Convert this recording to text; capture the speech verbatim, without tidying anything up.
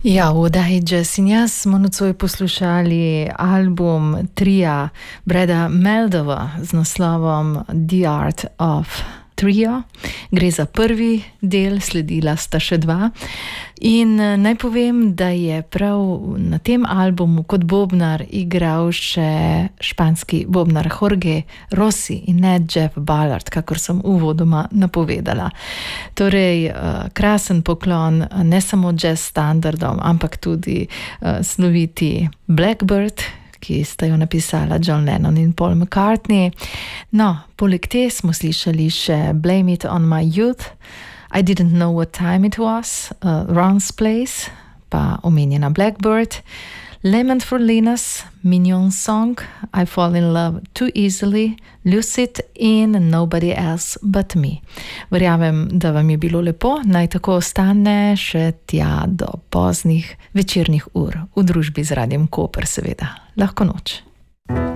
Ja, v oddaji Jazz in jaz smo nocoj poslušali album tria Breda Meldova z naslovom The Art of Trio. Gre za prvi del, sledila sta še dva. In naj povem, da je prav na tem albumu kot bobnar igral še španski bobnar Jorge Rossi in ne Jeff Ballard, kakor sem uvodoma napovedala. Torej, krasen poklon ne samo jazz standardom, ampak tudi sloviti Blackbird, ki sta jo napisala John Lennon in Paul McCartney. No, poleg te smo slišali še Blame It on My Youth, I Didn't Know What Time It Was, uh, Ron's Place, pa omenjena Blackbird, Lament for Linus, Mignon Song, I Fall in Love Too Easily, Lucid in Nobody Else But Me. Verjamem, da vam je bilo lepo, naj tako ostane še tja do poznih večernih ur v družbi z Radiem Koper, seveda. Lahko noč.